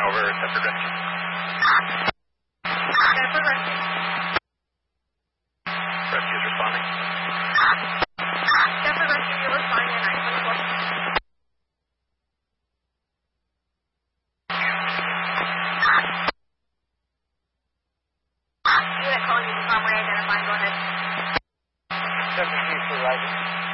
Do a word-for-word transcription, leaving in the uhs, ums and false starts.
over Shepherd Rescue. Shepherd Rescue. Rescue's responding. Shepherd Rescue, you're responding to nine one four. You that calling me from where I identify, go ahead. Shepherd Rescue, Rising.